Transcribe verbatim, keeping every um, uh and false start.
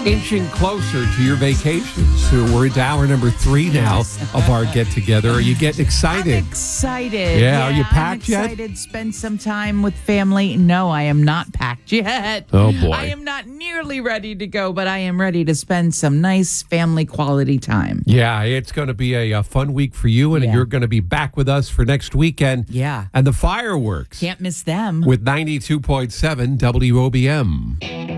inching closer to your vacations. So we're into hour number three now of our get-together. Are you getting excited? I'm excited. Yeah, are you packed I'm yet? excited. Spend some time with family. No, I am not packed yet. Oh, boy. I am not nearly ready to go, but I am ready to spend some nice family quality time. Yeah, it's going to be a, a fun week for you, and Yeah. you're going to be back with us for next weekend. Yeah. And the fireworks Can't miss them. with ninety-two point seven W O B M.